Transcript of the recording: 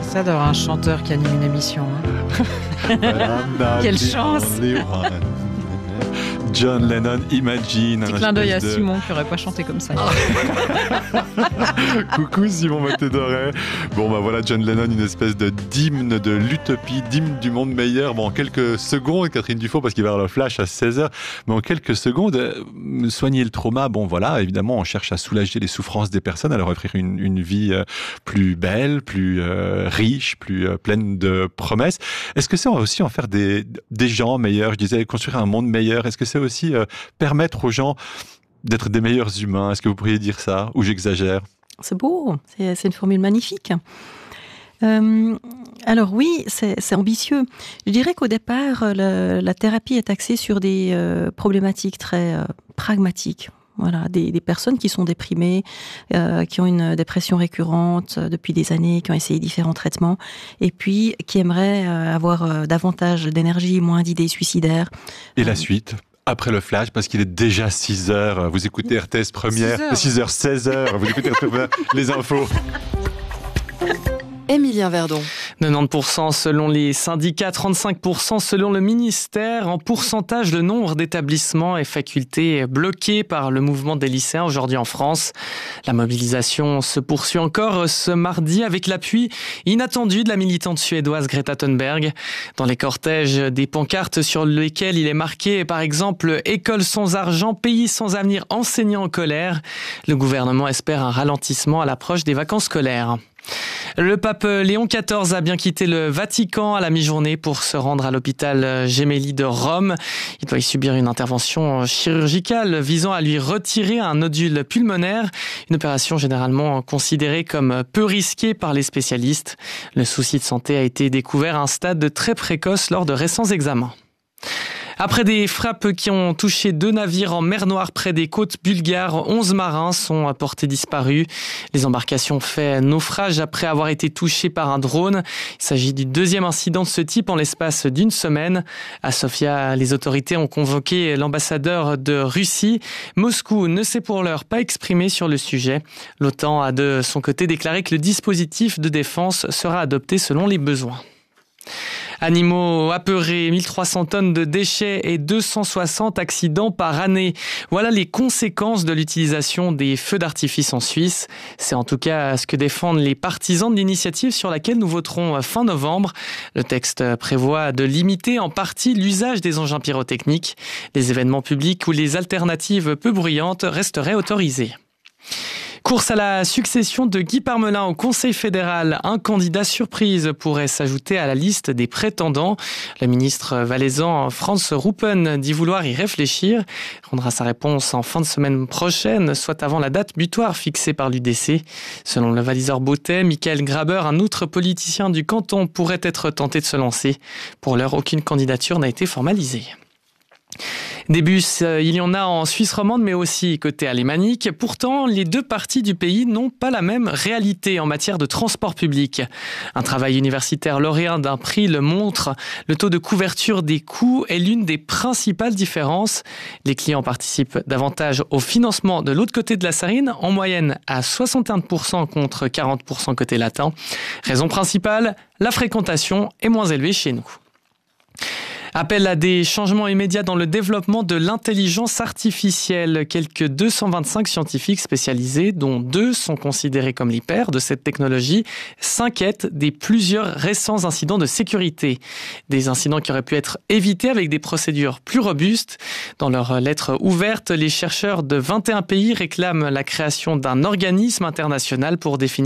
Ça d'avoir un chanteur qui anime une émission. Quelle chance! John Lennon, Imagine. Petit clin d'œil à Simon qui n'aurait pas chanté comme ça. Coucou Simon Matedoré. Bon bah voilà, John Lennon, une espèce d'hymne de l'utopie, d'hymne du monde meilleur. Bon, en quelques secondes, Catherine Dufault, parce qu'il va y avoir le flash à 16h, mais en quelques secondes, soigner le trauma, bon voilà, évidemment on cherche à soulager les souffrances des personnes, à leur offrir une vie plus belle, plus riche, plus pleine de promesses. Est-ce que c'est aussi en faire des gens meilleurs? Je disais, construire un monde meilleur. Est-ce que c'est aussi permettre aux gens d'être des meilleurs humains? Est-ce que vous pourriez dire ça? Ou j'exagère? C'est beau, c'est une formule magnifique. Alors oui, c'est ambitieux. Je dirais qu'au départ, la thérapie est axée sur des problématiques très pragmatiques. Voilà, des personnes qui sont déprimées, qui ont une dépression récurrente depuis des années, qui ont essayé différents traitements, et puis qui aimeraient avoir davantage d'énergie, moins d'idées suicidaires. Et la suite? Après le flash, parce qu'il est déjà 6h, vous écoutez RTS Première, 6h, 16h, vous écoutez RTS Première, les infos. Émilien Verdon. 90% selon les syndicats, 35% selon le ministère. En pourcentage, le nombre d'établissements et facultés bloqués par le mouvement des lycéens aujourd'hui en France. La mobilisation se poursuit encore ce mardi avec l'appui inattendu de la militante suédoise Greta Thunberg. Dans les cortèges, des pancartes sur lesquelles il est marqué, par exemple, « École sans argent, pays sans avenir, enseignants en colère ». Le gouvernement espère un ralentissement à l'approche des vacances scolaires. Le pape Léon XIV a bien quitté le Vatican à la mi-journée pour se rendre à l'hôpital Gemelli de Rome. Il doit y subir une intervention chirurgicale visant à lui retirer un nodule pulmonaire, une opération généralement considérée comme peu risquée par les spécialistes. Le souci de santé a été découvert à un stade très précoce lors de récents examens. Après des frappes qui ont touché 2 navires en mer Noire près des côtes bulgares, 11 marins sont portés disparus. Les embarcations ont fait naufrage après avoir été touchées par un drone. Il s'agit du 2e incident de ce type en l'espace d'une semaine. À Sofia, les autorités ont convoqué l'ambassadeur de Russie. Moscou ne s'est pour l'heure pas exprimé sur le sujet. L'OTAN a de son côté déclaré que le dispositif de défense sera adopté selon les besoins. Animaux apeurés, 1300 tonnes de déchets et 260 accidents par année. Voilà les conséquences de l'utilisation des feux d'artifice en Suisse. C'est en tout cas ce que défendent les partisans de l'initiative sur laquelle nous voterons fin novembre. Le texte prévoit de limiter en partie l'usage des engins pyrotechniques. Les événements publics ou les alternatives peu bruyantes resteraient autorisés. Course à la succession de Guy Parmelin au Conseil fédéral. Un candidat surprise pourrait s'ajouter à la liste des prétendants. Le ministre valaisan Franz Ruppen dit vouloir y réfléchir. Il rendra sa réponse en fin de semaine prochaine, soit avant la date butoir fixée par l'UDC. Selon le Walliser Bottet, Michael Graber, un autre politicien du canton, pourrait être tenté de se lancer. Pour l'heure, aucune candidature n'a été formalisée. Des bus, il y en a en Suisse romande, mais aussi côté alémanique. Pourtant, les deux parties du pays n'ont pas la même réalité en matière de transport public. Un travail universitaire lauréat d'un prix le montre. Le taux de couverture des coûts est l'une des principales différences. Les clients participent davantage au financement de l'autre côté de la Sarine, en moyenne à 61% contre 40% côté latin. Raison principale, la fréquentation est moins élevée chez nous. Appel à des changements immédiats dans le développement de l'intelligence artificielle. Quelques 225 scientifiques spécialisés, dont 2 sont considérés comme les pairs de cette technologie, s'inquiètent des plusieurs récents incidents de sécurité. Des incidents qui auraient pu être évités avec des procédures plus robustes. Dans leur lettre ouverte, les chercheurs de 21 pays réclament la création d'un organisme international pour définir